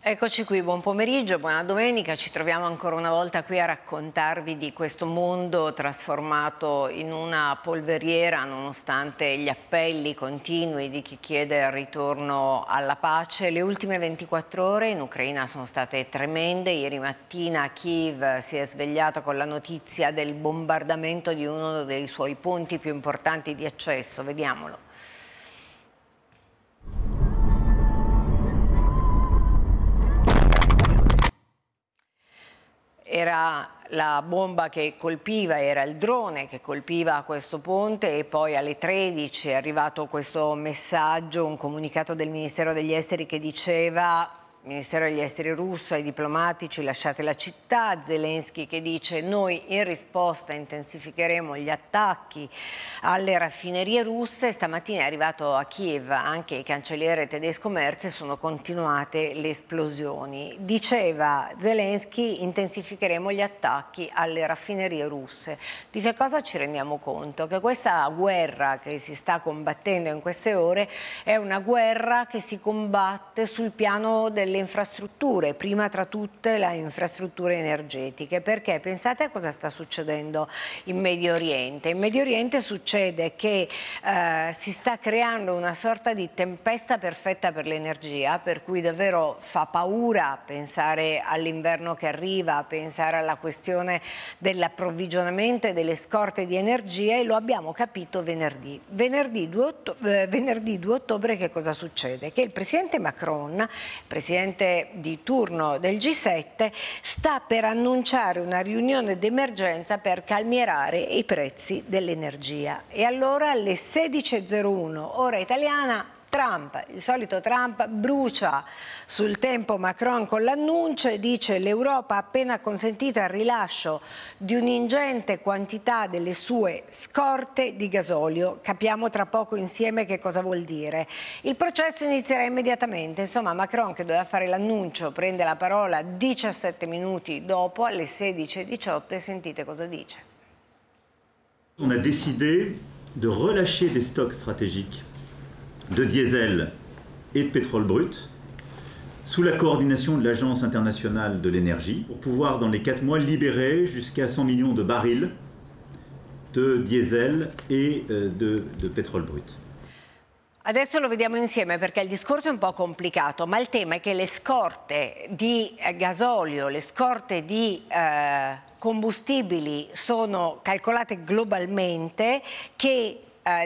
Eccoci qui, buon pomeriggio, buona domenica. Ci troviamo ancora una volta qui a raccontarvi di questo mondo trasformato in una polveriera nonostante gli appelli continui di chi chiede il ritorno alla pace. Le ultime 24 ore in Ucraina sono state tremende. Ieri mattina Kiev si è svegliata con la notizia del bombardamento di uno dei suoi ponti più importanti di accesso. Vediamolo. Era la bomba che colpiva, era il drone che colpiva questo ponte, e poi alle 13 è arrivato questo messaggio, un comunicato del Ministero degli Esteri che diceva: Ministero degli Esteri russo, ai diplomatici lasciate la città. Zelensky che dice: noi in risposta intensificheremo gli attacchi alle raffinerie russe. Stamattina è arrivato a Kiev anche il cancelliere tedesco Merz e sono continuate le esplosioni. Diceva Zelensky: intensificheremo gli attacchi alle raffinerie russe. Di che cosa ci rendiamo conto? Che questa guerra che si sta combattendo in queste ore è una guerra che si combatte sul piano delle infrastrutture, prima tra tutte le infrastrutture energetiche, perché pensate a cosa sta succedendo in Medio Oriente. In Medio Oriente succede che si sta creando una sorta di tempesta perfetta per l'energia, per cui davvero fa paura pensare all'inverno che arriva, pensare alla questione dell'approvvigionamento e delle scorte di energia, e lo abbiamo capito venerdì. Venerdì 2 ottobre che cosa succede? Che il presidente Macron, presidente di turno del G7, sta per annunciare una riunione d'emergenza per calmierare i prezzi dell'energia. E allora alle 16:01 ora italiana, Trump, il solito Trump, brucia sul tempo Macron con l'annuncio e dice: l'Europa ha appena consentito il rilascio di un'ingente quantità delle sue scorte di gasolio. Capiamo tra poco insieme che cosa vuol dire. Il processo inizierà immediatamente. Insomma, Macron, che doveva fare l'annuncio, prende la parola 17 minuti dopo, alle 16:18, e sentite cosa dice. On a décidé de relâcher des stocks stratégiques de diesel et de pétrole brut sous la coordination de l'Agence internationale de l'énergie pour pouvoir dans les 4 mois libérer jusqu'à 100 millions de barils de diesel et de pétrole brut. Adesso lo vediamo insieme perché il discorso è un po' complicato, ma il tema è che le scorte di gasolio, le scorte di combustibili sono calcolate globalmente, che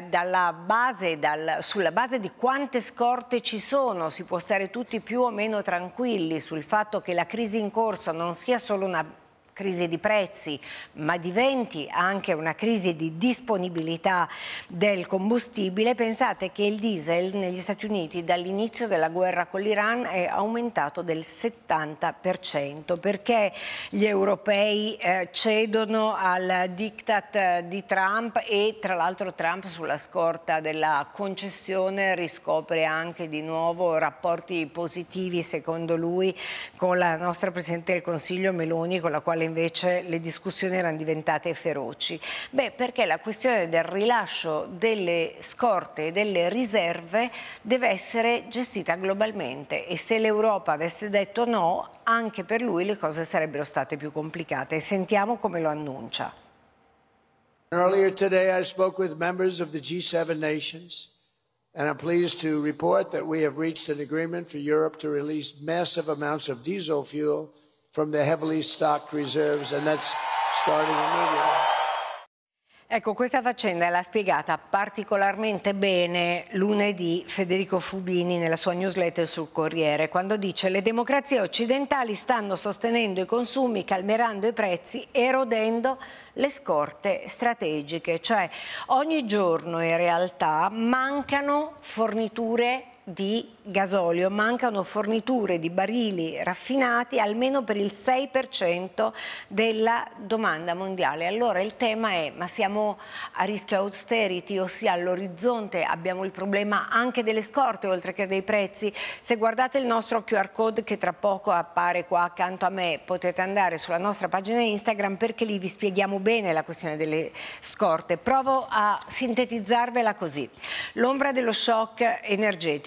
sulla base di quante scorte ci sono si può stare tutti più o meno tranquilli sul fatto che la crisi in corso non sia solo una crisi di prezzi, ma diventi anche una crisi di disponibilità del combustibile. Pensate che il diesel negli Stati Uniti dall'inizio della guerra con l'Iran è aumentato del 70%, perché gli europei cedono al diktat di Trump, e tra l'altro Trump, sulla scorta della concessione, riscopre anche di nuovo rapporti positivi, secondo lui, con la nostra Presidente del Consiglio Meloni, con la quale invece le discussioni erano diventate feroci. Perché la questione del rilascio delle scorte e delle riserve deve essere gestita globalmente, e se l'Europa avesse detto no, anche per lui le cose sarebbero state più complicate. Sentiamo come lo annuncia. Earlier today I spoke with members of the G7 nations, and I'm pleased to report that we have reached an agreement for Europe to release massive amounts of diesel fuel from the heavily stocked reserves, and that's starting immediately. Ecco, questa faccenda l'ha spiegata particolarmente bene lunedì Federico Fubini nella sua newsletter sul Corriere, quando dice: le democrazie occidentali stanno sostenendo i consumi, calmierando i prezzi, erodendo le scorte strategiche. Cioè, ogni giorno in realtà mancano forniture di gasolio, mancano forniture di barili raffinati almeno per il 6% della domanda mondiale. Allora il tema è: ma siamo a rischio austerity, ossia all'orizzonte abbiamo il problema anche delle scorte oltre che dei prezzi? Se guardate il nostro QR code che tra poco appare qua accanto a me, potete andare sulla nostra pagina Instagram, perché lì vi spieghiamo bene la questione delle scorte. Provo a sintetizzarvela così: l'ombra dello shock energetico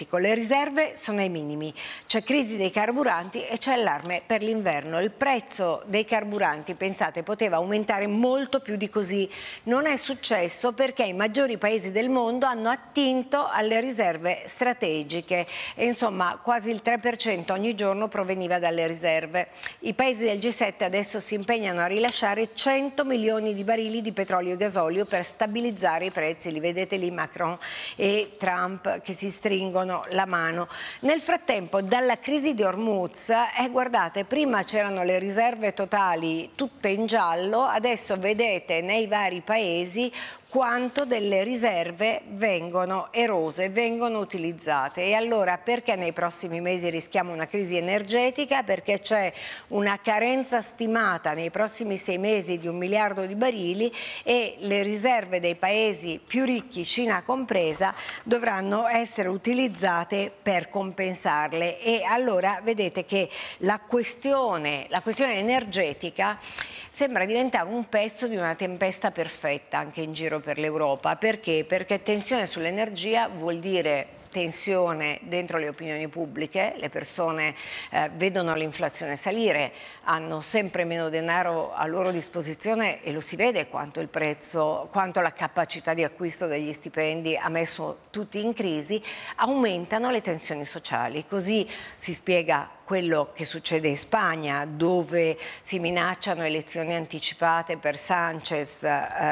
energetico. Le riserve sono ai minimi, c'è crisi dei carburanti e c'è allarme per l'inverno. Il prezzo dei carburanti, pensate, poteva aumentare molto più di così. Non è successo perché i maggiori paesi del mondo hanno attinto alle riserve strategiche e insomma quasi il 3% ogni giorno proveniva dalle riserve. I paesi del G7 adesso si impegnano a rilasciare 100 milioni di barili di petrolio e gasolio per stabilizzare i prezzi. Li vedete lì Macron e Trump che si stringono la mano. Nel frattempo dalla crisi di Hormuz, guardate, prima c'erano le riserve totali tutte in giallo, adesso vedete nei vari paesi quanto delle riserve vengono erose, vengono utilizzate. E allora perché nei prossimi mesi rischiamo una crisi energetica? Perché c'è una carenza stimata nei prossimi 6 mesi di 1 miliardo di barili e le riserve dei paesi più ricchi, Cina compresa, dovranno essere utilizzate per compensarle. E allora vedete che la questione energetica sembra diventare un pezzo di una tempesta perfetta anche in giro per l'Europa. Perché? Perché tensione sull'energia vuol dire tensione dentro le opinioni pubbliche, le persone vedono l'inflazione salire, hanno sempre meno denaro a loro disposizione e lo si vede quanto il prezzo, quanto la capacità di acquisto degli stipendi ha messo tutti in crisi, aumentano le tensioni sociali. Così si spiega quello che succede in Spagna, dove si minacciano elezioni anticipate per Sánchez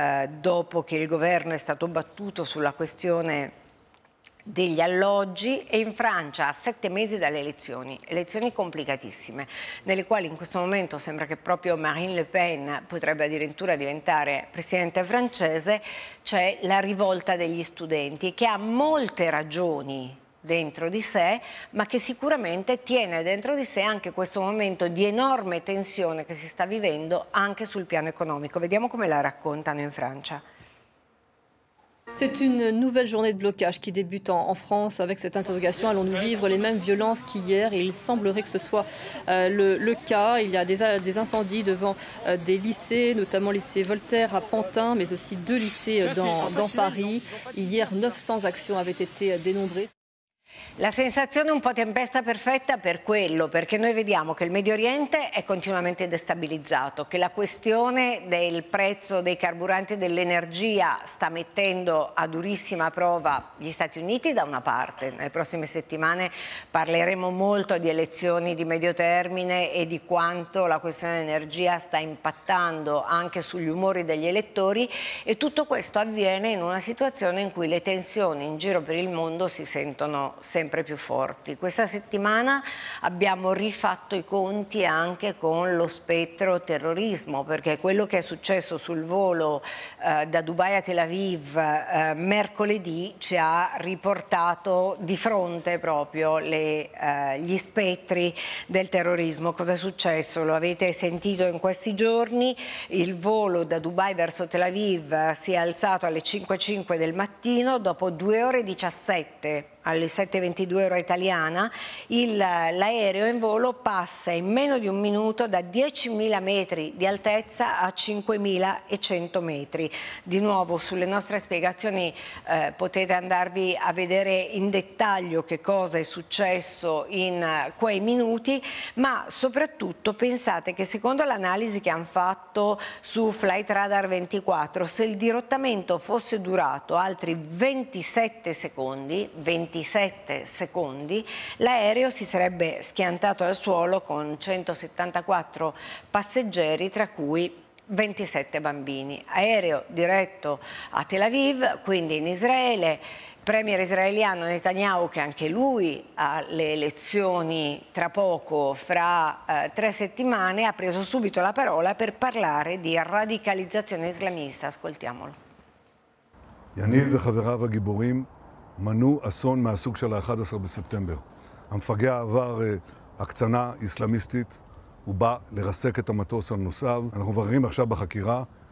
dopo che il governo è stato battuto sulla questione degli alloggi, e in Francia a 7 mesi dalle elezioni complicatissime, nelle quali in questo momento sembra che proprio Marine Le Pen potrebbe addirittura diventare presidente francese. C'è la rivolta degli studenti che ha molte ragioni dentro di sé, ma che sicuramente tiene dentro di sé anche questo momento di enorme tensione che si sta vivendo anche sul piano economico. Vediamo come la raccontano in Francia. C'est une nouvelle journée de blocage qui débute en France avec cette interrogation. Allons-nous vivre les mêmes violences qu'hier? Et il semblerait que ce soit le cas. Il y a des incendies devant des lycées, notamment le lycée Voltaire à Pantin, mais aussi 2 lycées dans Paris. Hier, 900 actions avaient été dénombrées. La sensazione un po' tempesta perfetta per quello, perché noi vediamo che il Medio Oriente è continuamente destabilizzato, che la questione del prezzo dei carburanti e dell'energia sta mettendo a durissima prova gli Stati Uniti da una parte. Nelle prossime settimane parleremo molto di elezioni di medio termine e di quanto la questione energia sta impattando anche sugli umori degli elettori, e tutto questo avviene in una situazione in cui le tensioni in giro per il mondo si sentono sempre più forti. Questa settimana abbiamo rifatto i conti anche con lo spettro terrorismo, perché quello che è successo sul volo da Dubai a Tel Aviv mercoledì ci ha riportato di fronte proprio gli spettri del terrorismo. Cosa è successo? Lo avete sentito in questi giorni: il volo da Dubai verso Tel Aviv si è alzato alle 5:05 del mattino, dopo 2 ore e 17 alle 7:22 ora italiana, l'aereo in volo passa in meno di un minuto da 10.000 metri di altezza a 5.100 metri. Di nuovo sulle nostre spiegazioni potete andarvi a vedere in dettaglio che cosa è successo in quei minuti, ma soprattutto pensate che secondo l'analisi che hanno fatto su Flight Radar 24, se il dirottamento fosse durato altri 27 secondi, l'aereo si sarebbe schiantato al suolo con 174 passeggeri, tra cui 27 bambini. Aereo diretto a Tel Aviv, quindi in Israele. Premier israeliano Netanyahu, che anche lui ha le elezioni tra poco, fra 3 settimane, ha preso subito la parola per parlare di radicalizzazione islamista. Ascoltiamolo. יניב וחבריו הגיבורים מנעו אסון מהסוג של ה-11 בספטמבר. המפגע עבר הקצנה איסלאמיסטית, הוא בא לרסק את המטוס על נוסעיו. אנחנו מבררים עכשיו בחקירה